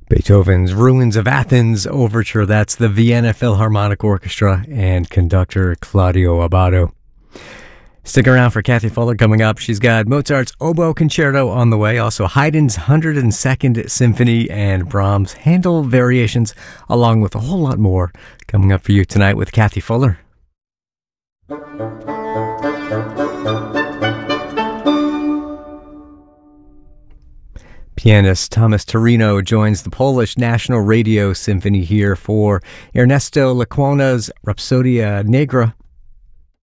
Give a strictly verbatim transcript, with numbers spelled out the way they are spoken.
Beethoven's Ruins of Athens Overture. That's the Vienna Philharmonic Orchestra and conductor Claudio Abbado. Stick around for Kathy Fuller coming up. She's got Mozart's Oboe Concerto on the way, also Haydn's one hundred second Symphony and Brahms' Handel Variations, along with a whole lot more coming up for you tonight with Kathy Fuller. Pianist Thomas Torino joins the Polish National Radio Symphony here for Ernesto Lecuona's Rhapsodia Negra.